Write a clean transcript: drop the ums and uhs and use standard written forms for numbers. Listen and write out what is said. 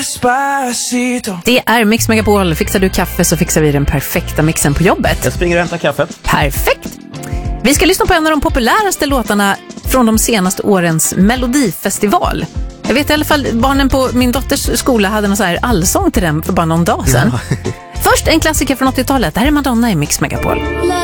Det är Mix Megapol. Fixar du kaffe så fixar vi den perfekta mixen på jobbet. Jag springer och hämtar kaffet. Perfekt. Vi ska lyssna på en av de populäraste låtarna från de senaste årens Melodifestival. Jag vet i alla fall, barnen på min dotters skola hade någon så här allsång till den för bara någon dag sedan. Ja. Först en klassiker från 80-talet. Det här är Madonna i Mix Megapol.